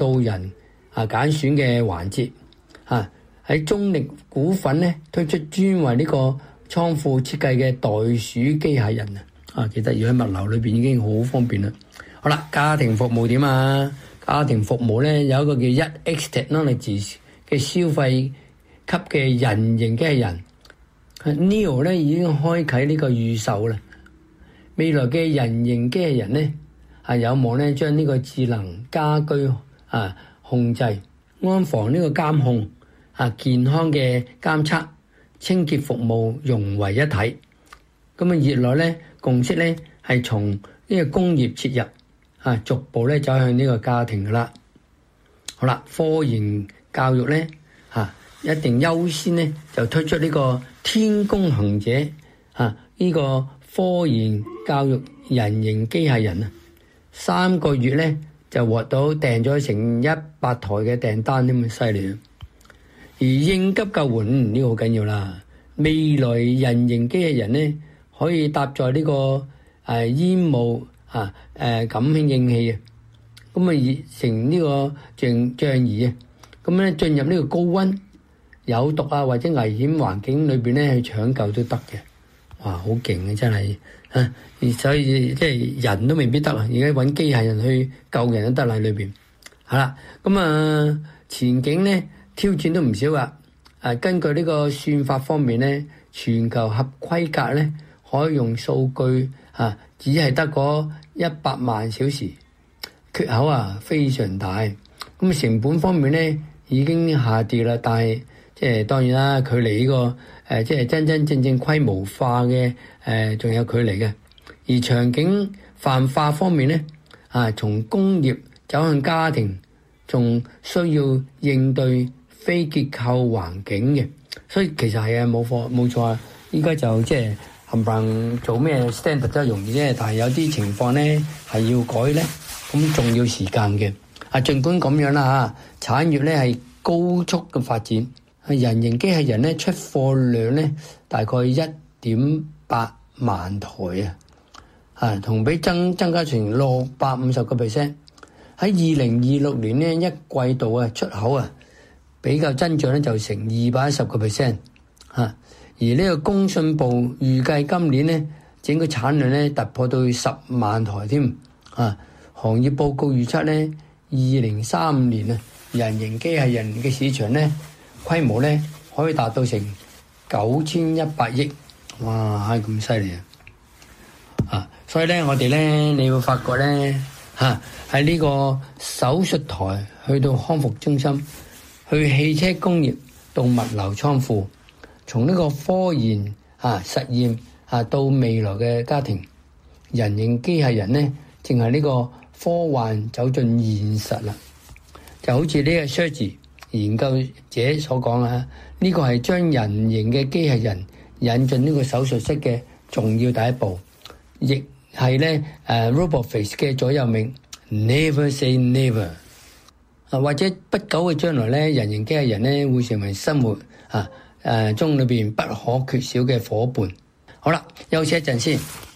到人揀選嘅環節喺中力股份咧推出專為呢個倉庫設計嘅袋鼠機械人記得要喺物流裏邊已經好方便啦。好啦，家庭服務點啊？家庭服務咧有一個叫 1X Technologies 嘅消費級嘅人形機器人 Neo 咧已經開啟呢個預售啦。未來嘅人形機器人咧有望咧將呢個智能家居控制、安防呢個監控健康嘅監測、清潔服務融為一體。咁業內咧共識咧係從呢個工業切入逐步咧走向呢個家庭噶啦。好啦，科研教育咧一定優先咧就推出呢個天宮行者呢個科研教育人形機械人3個月咧就獲到訂咗成100台嘅訂單，咁犀利。而應急救援呢個好緊要啦，未來人形機器人咧可以搭載呢個煙霧感興應器咁成呢個橡儀咁咧進入呢個高溫有毒或者危險環境裏邊咧去搶救都得嘅。哇，好勁真係所以即係人都未必得而家揾機械人去救人都得啦裏邊。好啦，咁前景咧挑戰都唔少噶。根據呢個算法方面咧，全球合規格咧可以用數據只係得嗰100萬小時，缺口非常大。咁成本方面咧已經下跌啦，但係即係當然啦，距離呢個即係真真正正規模化嘅仲有距離嘅。而場景泛化方面咧從工業走向家庭，仲需要應對非結構環境嘅，所以其實係冇錯。依家就即係冚唪唥做咩 standard 都容易啫，但係有啲情況咧係要改咧，咁仲要時間嘅。儘管咁樣啦產業咧係高速嘅發展，人形機械人咧出貨量咧大概1.8萬台同比增加成650%。喺2026年呢一季度出口比較增長咧就成210%。而呢個工信部預計今年咧整個產量咧突破到10萬台添。行業報告預測咧2035年人形機械人嘅市場咧規模咧可以達到成9100億。哇，係咁犀利所以咧我哋咧你會發覺咧喺呢個手術台去到康復中心，去汽車工業到物流倉庫，從呢個科研實驗到未來嘅家庭，人形機械人咧淨係呢個科幻走進現實啦。就好似呢個 Sergey 研究者所講呢個係將人形嘅機械人引進呢個手術室嘅重要第一步，亦係咧RoboFace 嘅座右銘 Never say never。或者不久嘅將來咧，人形機械人咧會成為生活中裏邊不可缺少嘅夥伴。好啦，休息一陣先。